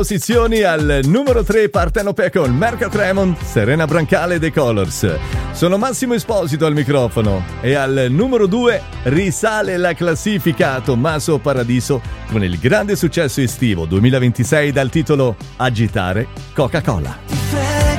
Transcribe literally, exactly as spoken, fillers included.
Posizioni al numero tre Partenope con Merca Tremont, Serena Brancale The Colors. Sono Massimo Esposito al microfono e al numero due risale la classifica Tommaso Paradiso con il grande successo estivo duemilaventisei dal titolo Agitare Coca-Cola.